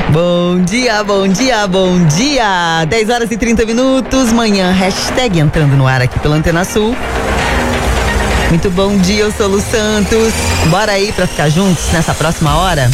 Bom dia, bom dia, bom dia. 10h30, manhã, hashtag entrando no ar aqui pela Antena Sul. Muito bom dia, eu sou Lu Santos. Bora aí pra ficar juntos nessa próxima hora?